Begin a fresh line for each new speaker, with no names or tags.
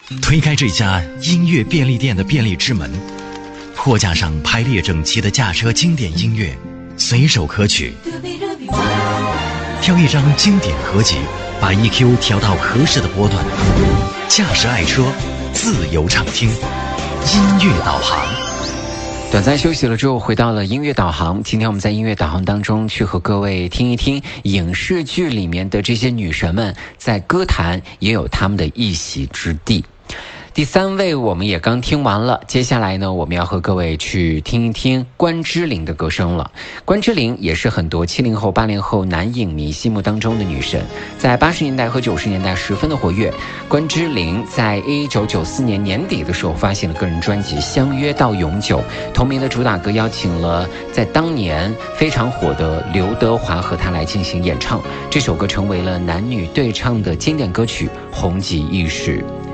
推开这家音乐便利店的便利之门，货架上排列整齐的驾车经典音乐，随手可取。挑一张经典合集，把 EQ 调到合适的波段，驾驶爱车，自由畅听，音乐导航。
短暂休息了之后，回到了音乐导航。今天我们在音乐导航当中去和各位听一听影视剧里面的这些女神们，在歌坛也有她们的一席之地。第3位我们也刚听完了，接下来呢，我们要和各位去听一听关之琳的歌声了。关之琳也是很多70后、80后男影迷心目当中的女神，在80年代和90年代十分的活跃。关之琳在1994年年底的时候发行了个人专辑《相约到永久》，同名的主打歌邀请了在当年非常火的刘德华和她来进行演唱，这首歌成为了男女对唱的经典歌曲，红极一时。